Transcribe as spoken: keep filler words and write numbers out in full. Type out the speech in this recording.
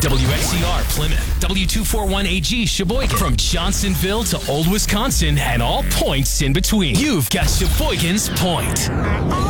W X E R Plymouth, W two forty-one A G Sheboygan. From Johnsonville to Old Wisconsin and all points in between. You've got Sheboygan's Point.